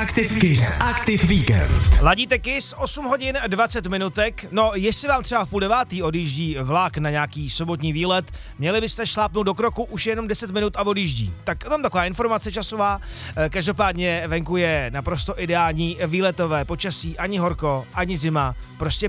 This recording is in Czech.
Aktiv Víkend. Ladíte Kiss, 8 hodin 20 minutek. No, jestli vám třeba v 8:30 odjíždí vlak na nějaký sobotní výlet, měli byste šlápnout do kroku, už jenom 10 minut a odjíždí. Tak tam taková informace časová. Každopádně venku je naprosto ideální výletové počasí, ani horko, ani zima, prostě